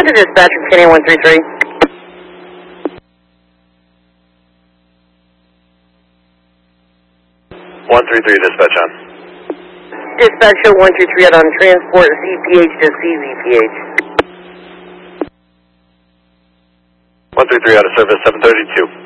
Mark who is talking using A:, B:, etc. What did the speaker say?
A: to dispatch from Kenny 133.
B: 133, dispatch on.
A: Dispatch show 123 out on transport CPH to CVPH.
B: 133 out of service, 732.